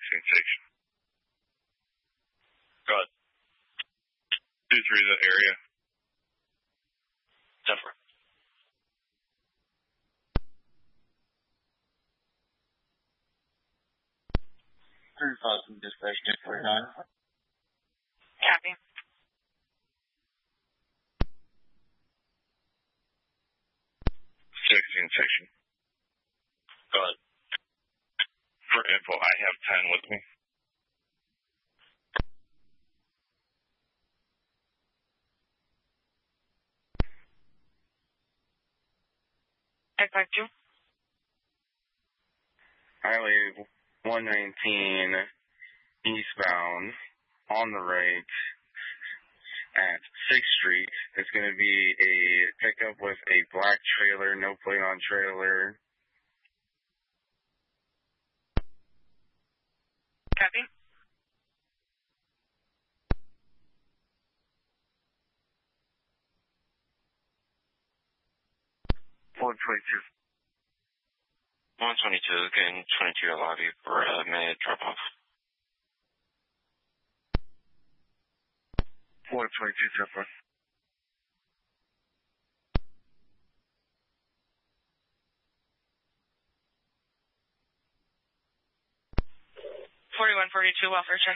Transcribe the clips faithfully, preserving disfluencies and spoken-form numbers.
sixteen station. Go ahead. two three the area. Denver. three five from dispatch, ten forty-nine. Copy. sixteen section. Go ahead. For info, I have ten with me. I five two. Highway one nineteen eastbound on the right at sixth Street. It's going to be a pickup with a black trailer, no plate on trailer. Copy. one twenty-two. one twenty-two, getting twenty-two lobby for a minute drop off. one twenty-two, Temple. forty-one forty-two, welfare check.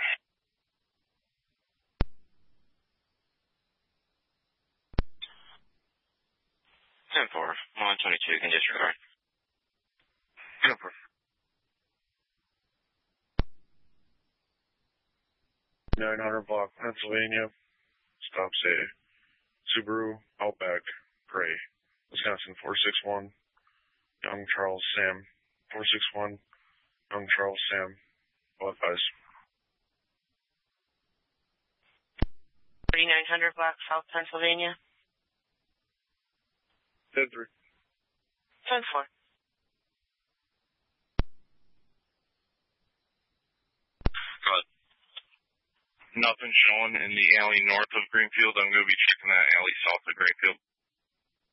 ten four, one twenty-two, can disregard. Temple. nine hundred block, Pennsylvania. Stop say Subaru Outback Gray, Wisconsin four six one. Young Charles Sam four six one. Young Charles Sam. All advised. thirty-nine hundred block, South Pennsylvania. ten three. ten four. Go ahead. Nothing showing in the alley north of Greenfield. I'm going to be checking that alley south of Greenfield.